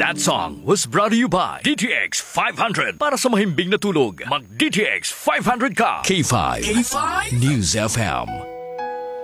That song was brought to you by DTX 500. Para sa mahimbing na tulog, mag DTX 500 ka. K5 News FM.